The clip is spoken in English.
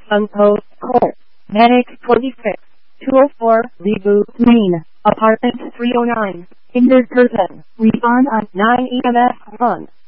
Sunpost Court, Medic 26, 204, Reboot Lane, Apartment 309, Injured Person, Respond on 9 EMS 1.